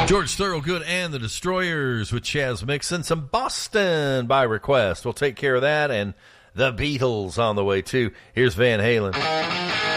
George Thorogood and the Destroyers with Chaz Mixon. Some Boston by request. We'll take care of that, and the Beatles on the way too. Here's Van Halen.